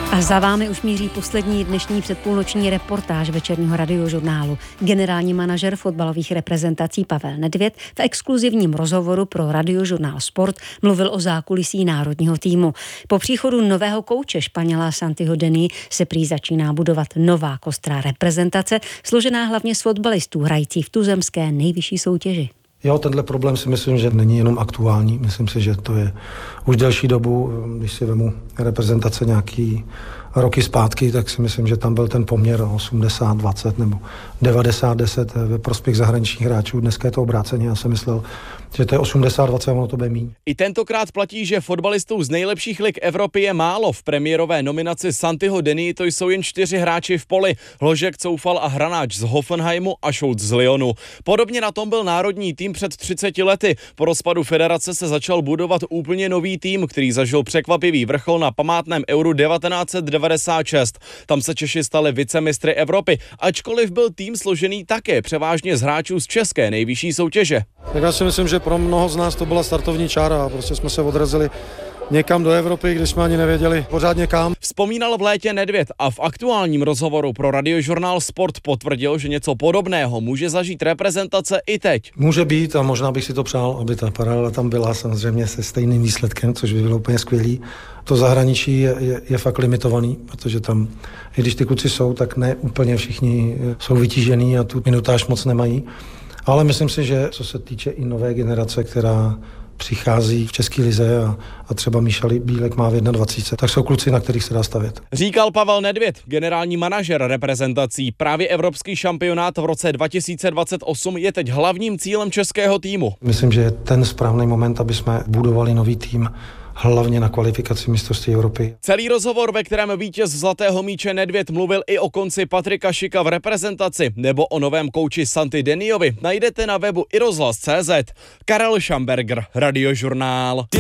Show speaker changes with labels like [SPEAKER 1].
[SPEAKER 1] A za vámi už míří poslední dnešní předpůlnoční reportáž večerního radiožurnálu. Generální manažer fotbalových reprezentací Pavel Nedvěd v exkluzivním rozhovoru pro radiožurnál Sport mluvil o zákulisí národního týmu. Po příchodu nového kouče Španěla Santiho Dení se prý začíná budovat nová kostrá reprezentace, složená hlavně z fotbalistů hrající v tuzemské nejvyšší soutěži.
[SPEAKER 2] Jo, tenhle problém si myslím, že není jenom aktuální. Myslím si, že to je už delší dobu. Když si vemu reprezentace nějaký roky zpátky, tak si myslím, že tam byl ten poměr 80-20 nebo 90-10 ve prospěch zahraničních hráčů. Dneska je to obráceně. Já jsem myslel, že to je 80-20, ono to bude míň.
[SPEAKER 3] I tentokrát platí, že fotbalistů z nejlepších lig Evropy je málo. V premiérové nominaci Santiho Dení to jsou jen 4 hráči v poli. Hložek, Coufal a Hranáč z Hoffenheimu a Schulz z Lyonu. Podobně na tom byl národní tým před 30 lety. Po rozpadu federace se začal budovat úplně nový tým, který zažil překvapivý vrchol na památném Euru 1996. Tam se Češi stali vicemistry Evropy, ačkoliv byl tým složený také převážně z hráčů z české nejvyšší soutěže.
[SPEAKER 2] Tak já si myslím, že pro mnoho z nás to byla startovní čára a prostě jsme se odrazili někam do Evropy, když jsme ani nevěděli pořádně kam.
[SPEAKER 3] Vzpomínal v létě Nedvěd a v aktuálním rozhovoru pro radiožurnál Sport potvrdil, že něco podobného může zažít reprezentace i teď.
[SPEAKER 2] Může být a možná bych si to přál, aby ta paralela tam byla samozřejmě se stejným výsledkem, což by bylo úplně skvělý. To zahraničí je fakt limitovaný, protože tam, i když ty kluci jsou, tak ne úplně všichni jsou vytížený a tu minutáž moc nemají. Ale myslím si, že co se týče i nové generace, která přichází v české lize a třeba Míša Bílek má v 21, tak jsou kluci, na kterých se dá stavět.
[SPEAKER 3] Říkal Pavel Nedvěd, generální manažer reprezentací. Právě evropský šampionát v roce 2028 je teď hlavním cílem českého týmu.
[SPEAKER 2] Myslím, že je ten správný moment, aby jsme budovali nový tým, hlavně na kvalifikaci mistrovství Evropy.
[SPEAKER 3] Celý rozhovor, ve kterém vítěz Zlatého míče Nedvěd mluvil i o konci Patrika Šika v reprezentaci nebo o novém kouči Santi Deniovi, najdete na webu iRozhlas.cz. Karel Šamberger, Radiožurnál.